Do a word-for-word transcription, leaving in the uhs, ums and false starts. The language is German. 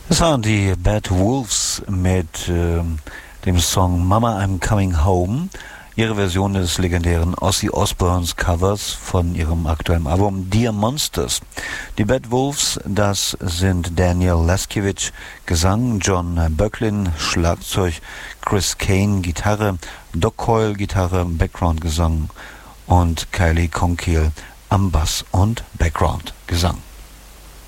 Das waren die Bad Wolves mit äh, dem Song Mama I'm Coming Home, ihre Version des legendären Ozzy Osbournes Covers von ihrem aktuellen Album Dear Monsters. Die Bad Wolves, das sind Daniel Laskiewicz, Gesang, John Böcklin, Schlagzeug, Chris Kane, Gitarre, Doc Coyle, Gitarre, Background-Gesang und Kylie Conkeal am Bass und Background-Gesang.